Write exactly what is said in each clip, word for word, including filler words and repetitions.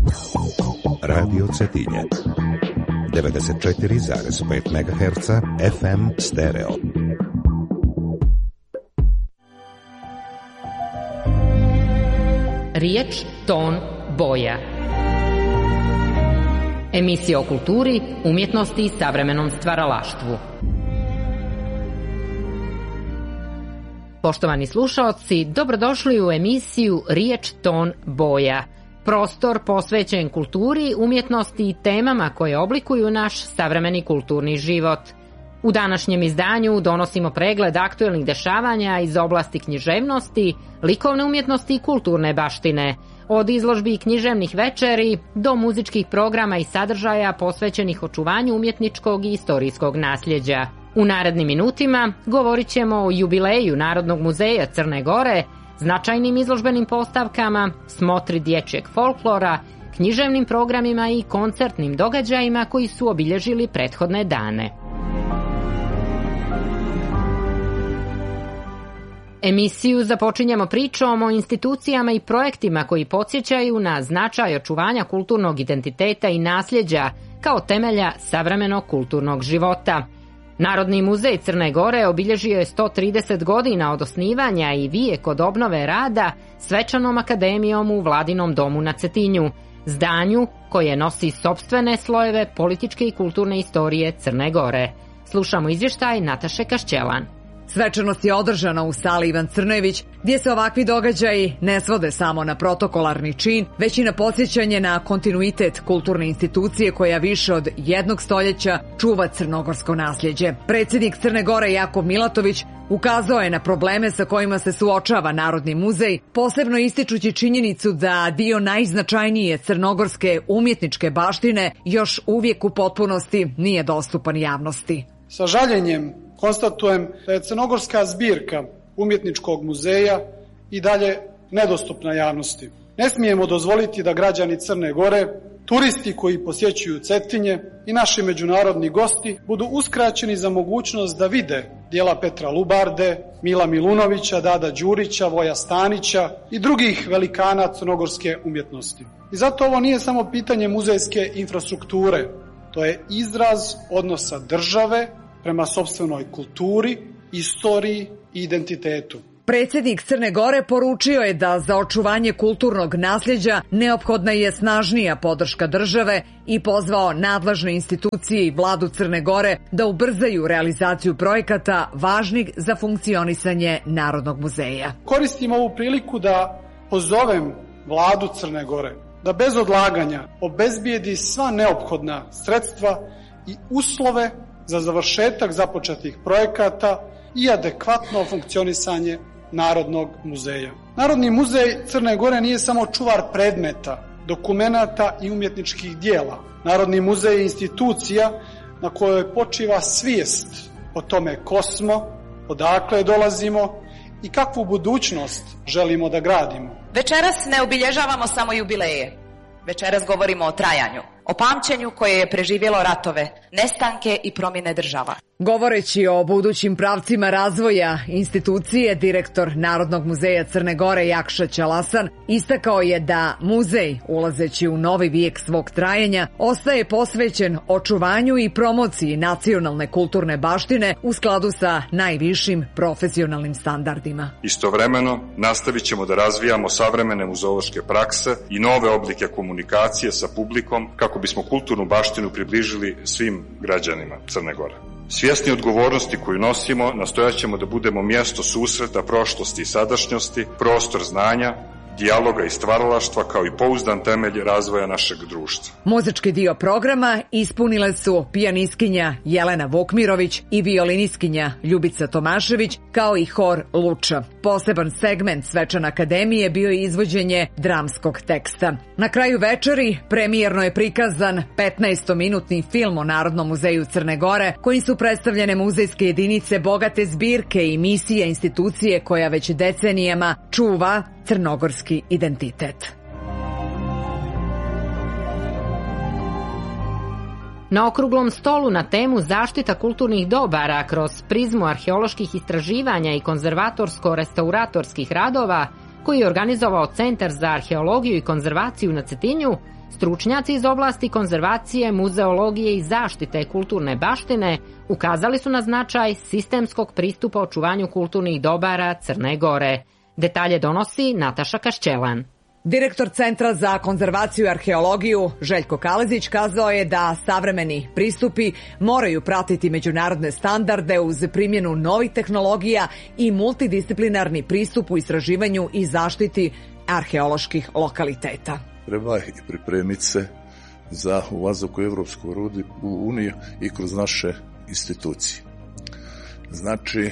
Radio Cetinje devedeset četiri zarez pet megaherca F M stereo. Riječ, ton, boja. Emisija o kulturi, umjetnosti i savremenom stvaralaštvu. Poštovani slušaoci, dobrodošli u emisiju Riječ, ton, boja. Prostor posvećen kulturi, umjetnosti i temama koje oblikuju naš savremeni kulturni život. U današnjem izdanju donosimo pregled aktuelnih dešavanja iz oblasti književnosti, likovne umjetnosti i kulturne baštine, od izložbi i književnih večeri do muzičkih programa i sadržaja posvećenih očuvanju umjetničkog i istorijskog nasljeđa. U narednim minutima govorit ćemo o jubileju Narodnog muzeja Crne Gore, značajnim izložbenim postavkama, smotri dječjeg folklora, književnim programima i koncertnim događajima koji su obilježili prethodne dane. Emisiju započinjemo pričom o institucijama i projektima koji podsjećaju na značaj očuvanja kulturnog identiteta i nasljeđa kao temelja savremenog kulturnog života. Narodni muzej Crne Gore obilježio je sto trideset godina od osnivanja i vijek od obnove rada svečanom akademijom u Vladinom domu na Cetinju, zdanju koje nosi sopstvene slojeve političke i kulturne istorije Crne Gore. Slušamo izvještaj Nataše Kašćelan. Svečanost je održana u sali Ivan Crnojević, gdje se ovakvi događaji ne svode samo na protokolarni čin, već i na podsjećanje na kontinuitet kulturne institucije koja više od jednog stoljeća čuva crnogorsko nasljeđe. Predsjednik Crne Gore Jakov Milatović ukazao je na probleme sa kojima se suočava Narodni muzej, posebno ističući činjenicu da dio najznačajnije crnogorske umjetničke baštine još uvijek u potpunosti nije dostupan javnosti. Sa žaljenjem konstatujem da je crnogorska zbirka umjetničkog muzeja i dalje nedostupna javnosti. Ne smijemo dozvoliti da građani Crne Gore, turisti koji posjećuju Cetinje i naši međunarodni gosti budu uskraćeni za mogućnost da vide djela Petra Lubarde, Mila Milunovića, Dada Đurića, Voja Stanića i drugih velikana crnogorske umjetnosti. I zato ovo nije samo pitanje muzejske infrastrukture, to je izraz odnosa države prema sopstvenoj kulturi, istoriji i identitetu. Predsjednik Crne Gore poručio je da za očuvanje kulturnog nasljeđa neophodna je snažnija podrška države i pozvao nadležne institucije i vladu Crne Gore da ubrzaju realizaciju projekata važnih za funkcionisanje Narodnog muzeja. Koristim ovu priliku da pozovem vladu Crne Gore da bez odlaganja obezbijedi sva neophodna sredstva i uslove za završetak započetih projekata i adekvatno funkcionisanje Narodnog muzeja. Narodni muzej Crne Gore nije samo čuvar predmeta, dokumenata i umjetničkih dijela. Narodni muzej je institucija na kojoj počiva svijest o tome ko smo, odakle dolazimo i kakvu budućnost želimo da gradimo. Večeras ne obilježavamo samo jubileje. Večeras govorimo o trajanju, o pamćenju koje je preživjelo ratove, nestanke i promjene država. Govoreći o budućim pravcima razvoja institucije, direktor Narodnog muzeja Crne Gore Jakša Ćalasan istakao je da muzej, ulazeći u novi vijek svog trajanja, ostaje posvećen očuvanju i promociji nacionalne kulturne baštine u skladu sa najvišim profesionalnim standardima. Istovremeno, nastavit ćemo da razvijamo savremene muzeološke prakse i nove oblike komunikacije sa publikom kako bismo kulturnu baštinu približili svim građanima Crne Gore. Svjesni odgovornosti koju nosimo, nastojat ćemo da budemo mjesto susreta prošlosti i sadašnjosti, prostor znanja, dijaloga i stvaralaštva kao i pouzdan temelj razvoja našeg društva. Muzički dio programa ispunile su pijanistkinja Jelena Vukmirović i violinistkinja Ljubica Tomašević kao i hor Luča. Poseban segment svečane akademije bio je izvođenje dramskog teksta. Na kraju večeri premijerno je prikazan petnaestominutni film o Narodnom muzeju Crne Gore, kojim su predstavljene muzejske jedinice bogate zbirke i misije institucije koja već decenijama čuva crnogorski identitet. Na okruglom stolu na temu zaštita kulturnih dobara kroz prizmu arheoloških istraživanja i konzervatorsko-restauratorskih radova, koji je organizovao Centar za arheologiju i konzervaciju na Cetinju, Stručnjaci iz oblasti konzervacije, muzeologije i zaštite kulturne baštine ukazali su na značaj sistemskog pristupa očuvanju kulturnih dobara Crne Gore. Detalje donosi Nataša Kašćelan. Direktor Centra za konzervaciju i arheologiju Željko Kalezić kazao je da savremeni pristupi moraju pratiti međunarodne standarde uz primjenu novih tehnologija i multidisciplinarni pristup u istraživanju i zaštiti arheoloških lokaliteta. Treba i pripremiti se za ulazak u Evropsku uniju i kroz naše institucije. Znači,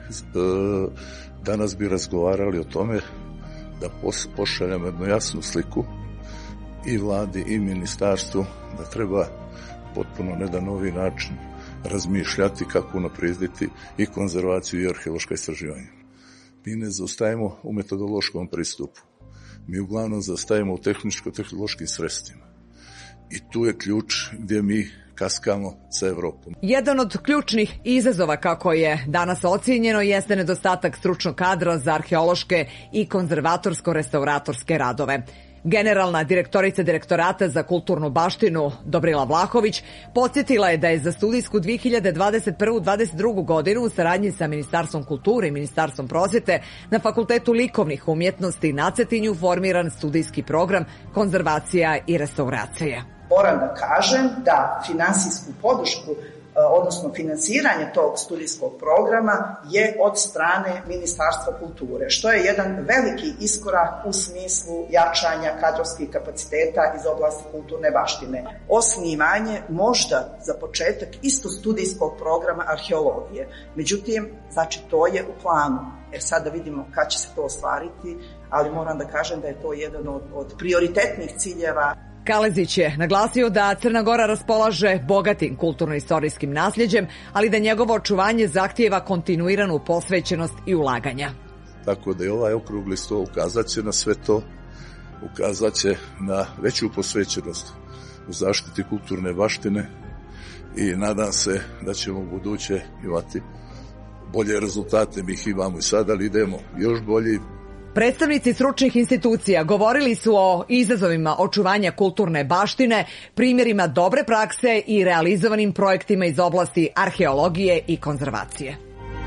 danas bi razgovarali o tome da pošaljamo jednu jasnu sliku i vladi i ministarstvu da treba potpuno na jedan novi način razmišljati kako unaprijediti i konzervaciju i arheološka istraživanja. Mi ne zaostajemo u metodološkom pristupu. Mi uglavnom zaostajemo u tehničko-tehnološkim sredstvima. I tu je ključ gdje mi kaskamo sa Evropom. Jedan od ključnih izazova, kako je danas ocijenjeno, jeste nedostatak stručnog kadra za arheološke i konzervatorsko-restauratorske radove. Generalna direktorica Direktorata za kulturnu baštinu Dobrila Vlahović podsjetila je da je za studijsku dve hiljade dvadeset prvu dvadeset drugu godinu u saradnji sa Ministarstvom kulture i Ministarstvom prosvjete na Fakultetu likovnih umjetnosti na Cetinju formiran studijski program konzervacija i restauracija. Moram da kažem da finansijsku podršku, odnosno finansiranje tog studijskog programa je od strane Ministarstva kulture, što je jedan veliki iskorak u smislu jačanja kadrovskih kapaciteta iz oblasti kulturne baštine. Osnivanje možda za početak isto studijskog programa arheologije. Međutim, znači to je u planu. E sad da vidimo kad će se to ostvariti, ali moram da kažem da je to jedan od, od prioritetnih ciljeva. Kalezić je naglasio da Crna Gora raspolaže bogatim kulturno-istorijskim nasljeđem, ali da njegovo očuvanje zahtijeva kontinuiranu posvećenost i ulaganja. Tako da je ovaj okrugli sto ukazat će na sve to, ukazat će na veću posvećenost u zaštiti kulturne baštine i nadam se da ćemo u buduće imati bolje rezultate. Mi ih imamo i sada, ali idemo još bolji. Predstavnici stručnih institucija govorili su o izazovima očuvanja kulturne baštine, primjerima dobre prakse i realizovanim projektima iz oblasti arheologije i konzervacije.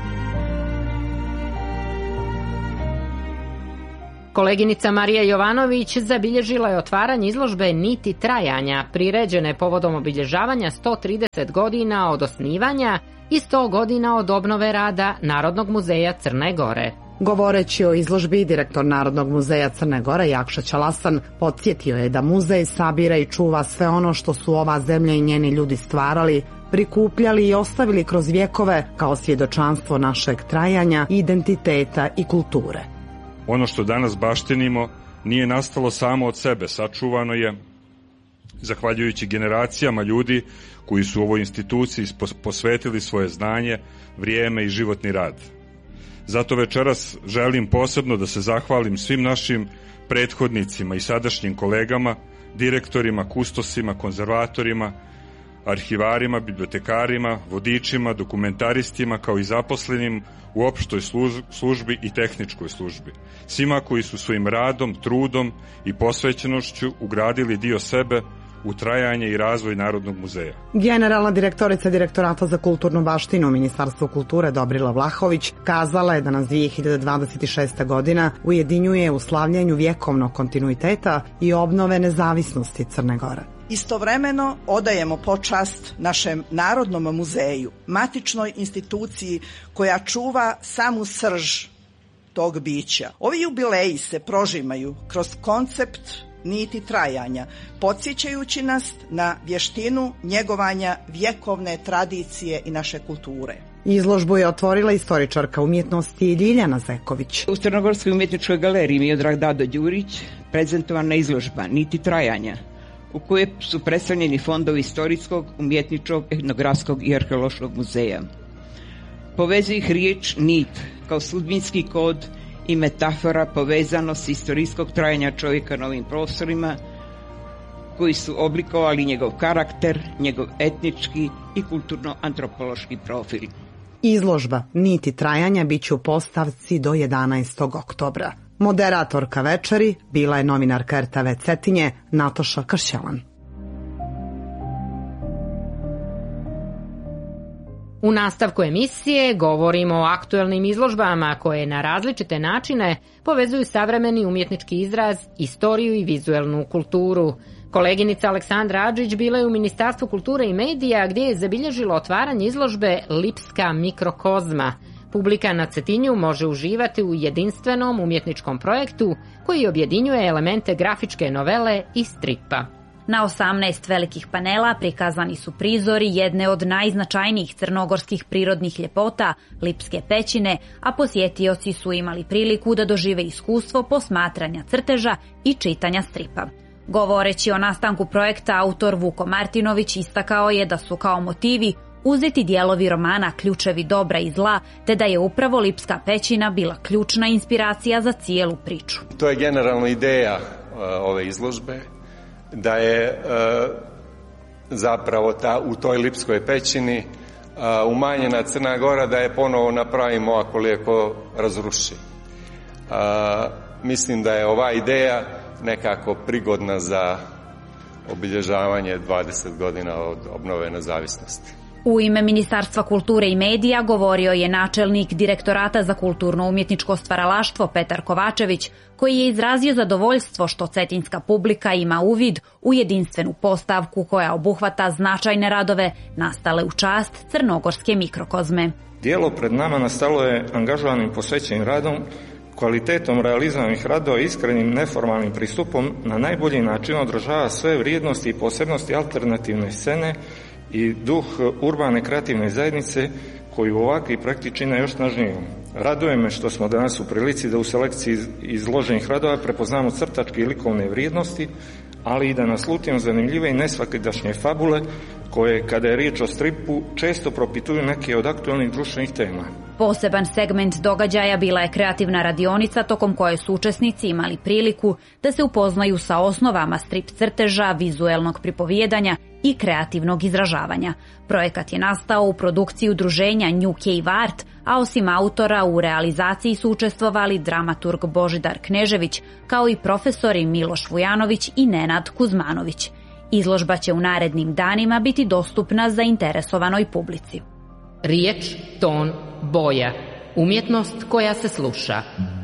Koleginica Marija Jovanović zabilježila je otvaranje izložbe Niti trajanja, priređene povodom obilježavanja sto trideset godina od osnivanja i sto godina od obnove rada Narodnog muzeja Crne Gore. Govoreći o izložbi, direktor Narodnog muzeja Crne Gore Jakša Ćalasan podsjetio je da muzej sabira i čuva sve ono što su ova zemlja i njeni ljudi stvarali, prikupljali i ostavili kroz vjekove kao svjedočanstvo našeg trajanja, identiteta i kulture. Ono što danas baštinimo nije nastalo samo od sebe, sačuvano je zahvaljujući generacijama ljudi koji su ovoj instituciji posvetili svoje znanje, vrijeme i životni rad. Zato večeras želim posebno da se zahvalim svim našim prethodnicima i sadašnjim kolegama, direktorima, kustosima, konzervatorima, arhivarima, bibliotekarima, vodičima, dokumentaristima, kao i zaposlenim u opštoj službi i tehničkoj službi. Svima koji su svojim radom, trudom i posvećenošću ugradili dio sebe u trajanje i razvoj Narodnog muzeja. Generalna direktorica Direktorata za kulturnu baštinu u Ministarstvu kulture Dobrila Vlahović kazala je da nas dve hiljade dvadeset šesta godina ujedinjuje u slavljenju vjekovnog kontinuiteta i obnove nezavisnosti Crne Gore. Istovremeno odajemo počast našem Narodnom muzeju, matičnoj instituciji koja čuva samu srž tog bića. Ovi jubileji se prožimaju kroz koncept niti trajanja, podsjećajući nas na vještinu njegovanja vjekovne tradicije i naše kulture. Izložbu je otvorila istoričarka umjetnosti Ljiljana Zeković. U Crnogorskoj umjetničkoj galeriji Miodrag Dado Đurić prezentovana izložba Niti trajanja, u kojoj su predstavljeni fondovi istorijskog, umjetničkog, etnografskog i arheološkog muzeja. Povezuje ih riječ nit kao sudbinski kod i metafora povezanosti istorijskog trajanja čovjeka na ovim prostorima, koji su oblikovali njegov karakter, njegov etnički i kulturno-antropološki profil. Izložba Niti trajanja bit će u postavci do jedanaestog oktobra. Moderatorka večeri bila je novinarka er te ve Cetinje Natoša Kršćalan. U nastavku emisije govorimo o aktuelnim izložbama koje na različite načine povezuju savremeni umjetnički izraz, istoriju i vizuelnu kulturu. Koleginica Aleksandra Adžić bila je u Ministarstvu kulture i medija gdje je zabilježilo otvaranje izložbe Lipska mikrokozma. Publika na Cetinju može uživati u jedinstvenom umjetničkom projektu koji objedinjuje elemente grafičke novele i stripa. Na osamnaest velikih panela prikazani su prizori jedne od najznačajnijih crnogorskih prirodnih ljepota, Lipske pećine, a posjetioci su imali priliku da dožive iskustvo posmatranja crteža i čitanja stripa. Govoreći o nastanku projekta, autor Vuko Martinović istakao je da su kao motivi uzeti dijelovi romana Ključevi dobra i zla, te da je upravo Lipska pećina bila ključna inspiracija za cijelu priču. To je generalno ideja uh, ove izložbe, da je uh, zapravo ta, u toj Lipskoj pećini uh, umanjena Crna Gora, da je ponovo napravimo ako lijeko razruši. Uh, mislim da je ova ideja nekako prigodna za obilježavanje dvadeset godina od obnove nezavisnosti. U ime Ministarstva kulture i medija govorio je načelnik Direktorata za kulturno-umjetničko stvaralaštvo Petar Kovačević, koji je izrazio zadovoljstvo što cetinska publika ima uvid u jedinstvenu postavku koja obuhvata značajne radove nastale u čast crnogorske mikrokozme. Dijelo pred nama nastalo je angažovanim posvećenim radom, kvalitetom realizovanih radova i iskrenim neformalnim pristupom na najbolji način odražava sve vrijednosti i posebnosti alternativne scene i duh urbane kreativne zajednice koju ovakvi projekti čine još snažnijom. Raduje me što smo danas u prilici da u selekciji izloženih radova prepoznamo crtačke i likovne vrijednosti, ali i da naslutimo zanimljive i nesvakidašnje fabule koje, kada je riječ o stripu, često propituju neke od aktualnih društvenih tema. Poseban segment događaja bila je kreativna radionica tokom koje su učesnici imali priliku da se upoznaju sa osnovama strip crteža, vizuelnog pripovijedanja i kreativnog izražavanja. Projekat je nastao u produkciji udruženja New Cave Art, a osim autora u realizaciji su učestvovali dramaturg Božidar Knežević, kao i profesori Miloš Vujanović i Nenad Kuzmanović. Izložba će u narednim danima biti dostupna zainteresovanoj publici. Riječ, ton, boja. Umjetnost koja se sluša.